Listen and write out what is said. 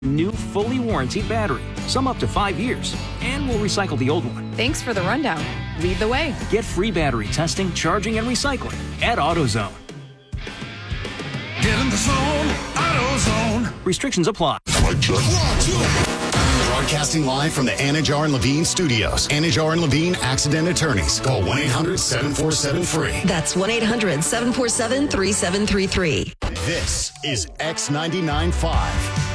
New fully warranted battery, some up to 5 years, and we'll recycle the old one. Thanks for the rundown. Lead the way. Get free battery testing, charging, and recycling at AutoZone. Get in the zone, AutoZone. Restrictions apply. Broadcasting live from the Anajar and Levine studios. Anajar and Levine Accident Attorneys. Call 1-800-747-FREE. That's 1-800-747-3733. This is X99.5.